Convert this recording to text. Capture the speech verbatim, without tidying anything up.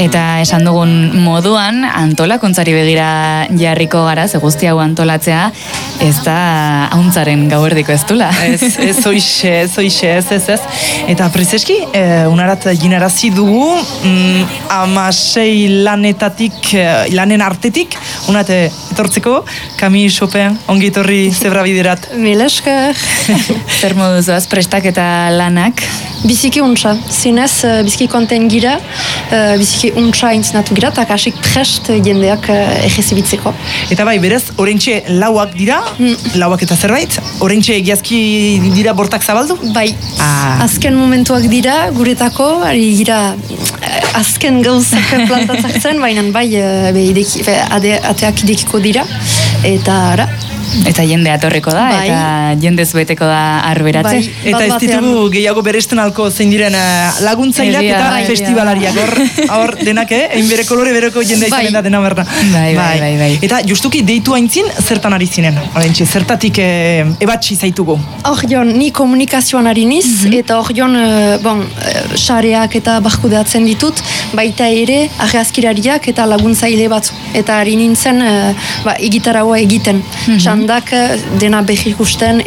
Eta esan dugun moduan, antolakuntzari begira jarriko gara, ze guzti hau antolatzea, ez da hauntzaren gauerdiko ez dula. Ez, ez oixe, ez oixe, ez, ez, ez. Eta prezeski, eh, unarat ginarazi dugu, mm, amasei lanetatik, eh, lanen artetik, unat etortzeko, Camille Chopin, ongi etorri zebra biderat. Mil esker. Zer moduzoaz, prestaketa lanak? Biziki untsa, zinez, uh, biziki konten gira, uh, biziki untsa intzinatu gira, eta kasik prest jendeak uh, egezibitzeko. Eta bai, berez, orentxe lauak dira, mm. lauak eta zerbait, orentxe egiazki dira bortak zabaldu? Bai, ah. azken momentuak dira, guretako, ari gira azken gauzak plantatzen, baina bai, uh, be, ideki, be, ade, ateak idekiko dira, eta ara, Eta jende atorriko da, bai. Eta jendez beteko da arberatze. Bai. Eta ez ditugu gehiago beresten alko zein diren laguntzaileak eta bai, festivalariak. Hor, hor denak, eh? Egin bere kolore bereko jendea izanen da dena berna. Bai, bai, bai, bai. Eta justuki deitu haintzin, zertan ari zinen? Horentxe, zertatik eh, ebatxi zaitugu? Hor joan, ni komunikazioan ari niz, mm -hmm. eta hor joan, bon, sareak eta barkudeatzen ditut, baita ere, argazkirariak eta laguntzaile batzu. Eta ari nintzen, ba, egitaragoa egiten. Mm -hmm. Sandak dena behikusten,